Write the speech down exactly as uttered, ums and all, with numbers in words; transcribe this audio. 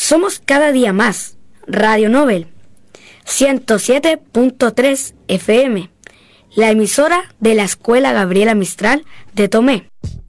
Somos cada día más. Radio Nobel, ciento siete punto tres F M, la emisora de la Escuela Gabriela Mistral de Tomé.